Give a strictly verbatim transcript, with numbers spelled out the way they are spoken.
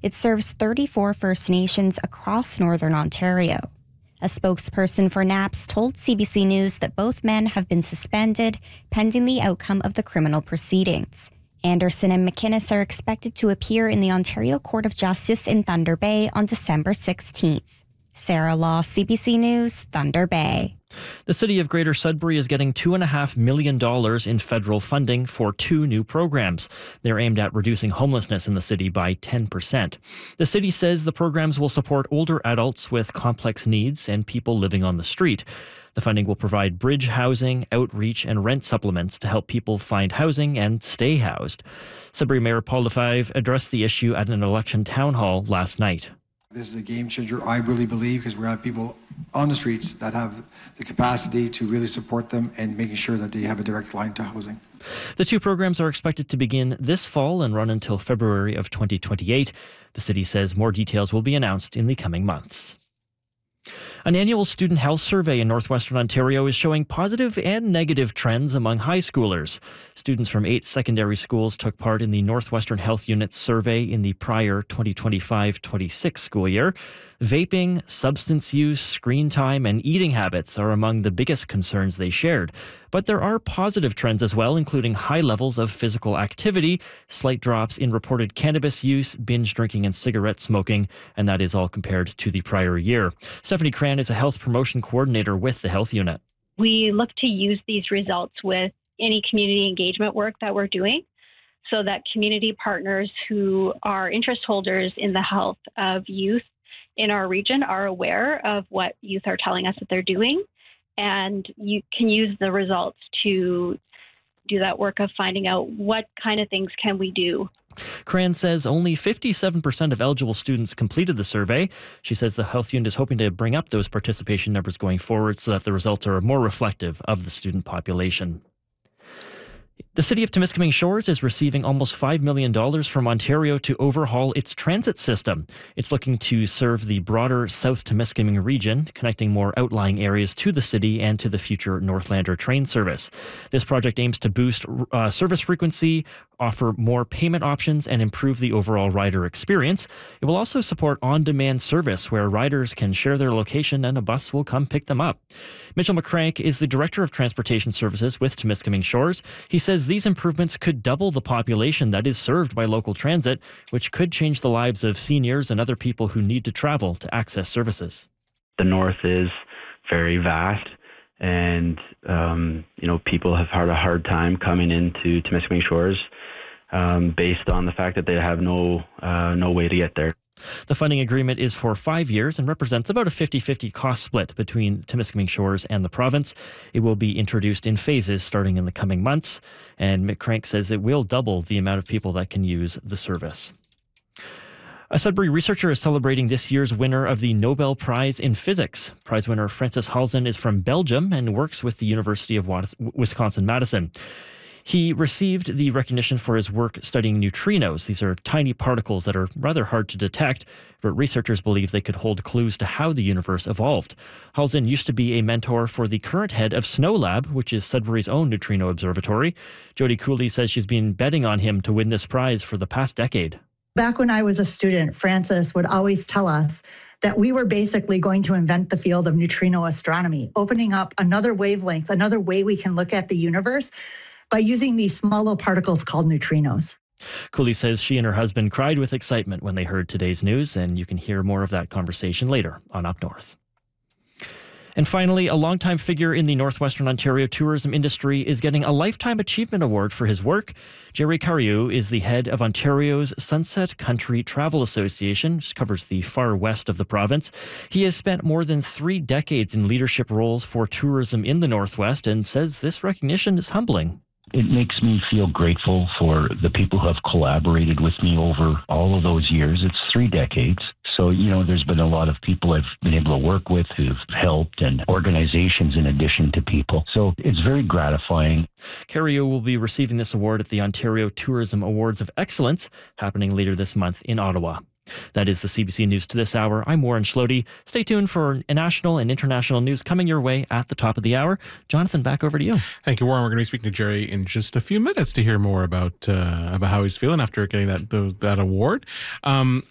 It serves thirty-four First Nations across Northern Ontario. A spokesperson for NAPS told C B C News that both men have been suspended pending the outcome of the criminal proceedings. Anderson and McInnes are expected to appear in the Ontario Court of Justice in Thunder Bay on December sixteenth. Sarah Law, C B C News, Thunder Bay. The City of Greater Sudbury is getting two point five million dollars in federal funding for two new programs. They're aimed at reducing homelessness in the city by ten percent. The city says the programs will support older adults with complex needs and people living on the street. The funding will provide bridge housing, outreach, and rent supplements to help people find housing and stay housed. Sudbury Mayor Paul Lefebvre addressed the issue at an election town hall last night. This is a game changer, I really believe, because we have people on the streets that have the capacity to really support them and making sure that they have a direct line to housing. The two programs are expected to begin this fall and run until February of twenty twenty-eight. The city says more details will be announced in the coming months. An annual student health survey in northwestern Ontario is showing positive and negative trends among high schoolers. Students from eight secondary schools took part in the Northwestern Health Unit's survey in the prior twenty twenty-five twenty-six school year. Vaping, substance use, screen time, and eating habits are among the biggest concerns they shared. But there are positive trends as well, including high levels of physical activity, slight drops in reported cannabis use, binge drinking, and cigarette smoking, and that is all compared to the prior year. Stephanie Cran is a health promotion coordinator with the health unit. We look to use these results with any community engagement work that we're doing so that community partners who are interest holders in the health of youth in our region are aware of what youth are telling us that they're doing, and you can use the results to do that work of finding out what kind of things can we do. Cran says only fifty-seven percent of eligible students completed the survey. She says the health unit is hoping to bring up those participation numbers going forward so that the results are more reflective of the student population. The City of Timiskaming Shores is receiving almost five million dollars from Ontario to overhaul its transit system. It's looking to serve the broader South Timiskaming region, connecting more outlying areas to the city and to the future Northlander train service. This project aims to boost uh, service frequency, offer more payment options, and improve the overall rider experience. It will also support on-demand service where riders can share their location and a bus will come pick them up. Mitchell McCrank is the Director of Transportation Services with Timiskaming Shores. He says these improvements could double the population that is served by local transit, which could change the lives of seniors and other people who need to travel to access services. The north is very vast, and um, you know, people have had a hard time coming into Timiskaming Shores um, based on the fact that they have no uh, no way to get there. The funding agreement is for five years and represents about a fifty-fifty cost split between Timiskaming Shores and the province. It will be introduced in phases starting in the coming months, and McCrank says it will double the amount of people that can use the service. A Sudbury researcher is celebrating this year's winner of the Nobel Prize in Physics. Prize winner Francis Halzen is from Belgium and works with the University of Wisconsin-Madison. He received the recognition for his work studying neutrinos. These are tiny particles that are rather hard to detect, but researchers believe they could hold clues to how the universe evolved. Halzen used to be a mentor for the current head of SNOLAB, which is Sudbury's own neutrino observatory. Jody Cooley says she's been betting on him to win this prize for the past decade. Back when I was a student, Francis would always tell us that we were basically going to invent the field of neutrino astronomy, opening up another wavelength, another way we can look at the universe by using these small little particles called neutrinos. Cooley says she and her husband cried with excitement when they heard today's news, and you can hear more of that conversation later on Up North. And finally, a longtime figure in the Northwestern Ontario tourism industry is getting a Lifetime Achievement Award for his work. Jerry Cariou is the head of Ontario's Sunset Country Travel Association, which covers the far west of the province. He has spent more than three decades in leadership roles for tourism in the Northwest and says this recognition is humbling. It makes me feel grateful for the people who have collaborated with me over all of those years. It's three decades. So, you know, there's been a lot of people I've been able to work with who've helped, and organizations in addition to people. So it's very gratifying. Cariou will be receiving this award at the Ontario Tourism Awards of Excellence happening later this month in Ottawa. That is the C B C News to this hour. I'm Warren Schlody. Stay tuned for national and international news coming your way at the top of the hour. Jonathan, back over to you. Thank you, Warren. We're going to be speaking to Jerry in just a few minutes to hear more about uh, about how he's feeling after getting that the, that award. Um,